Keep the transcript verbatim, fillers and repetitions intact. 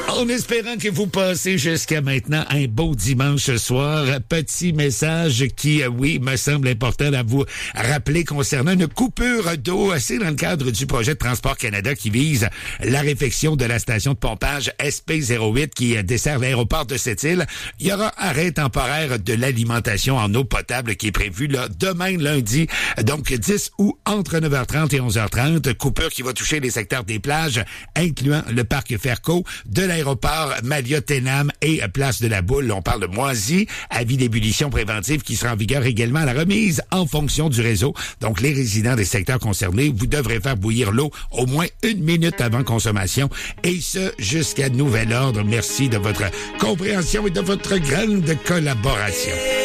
En espérant que vous passez jusqu'à maintenant un beau dimanche soir, petit message qui, oui, me semble important à vous rappeler concernant une coupure d'eau. C'est dans le cadre du projet de Transport Canada qui vise la réfection de la station de pompage S P zéro huit qui dessert l'aéroport de Sept-Îles. Il y aura arrêt temporaire de l'alimentation en eau potable qui est prévu là, demain lundi, donc dix août entre neuf heures trente et onze heures trente. Coupure qui va toucher les secteurs des plages, incluant le parc Ferco, de l'aéroport Malia-Ténam et Place de la Boule. On parle de moisi, avis d'ébullition préventive qui sera en vigueur également à la remise en fonction du réseau. Donc, les résidents des secteurs concernés, vous devrez faire bouillir l'eau au moins une minute avant consommation et ce, jusqu'à nouvel ordre. Merci de votre compréhension et de votre grande collaboration.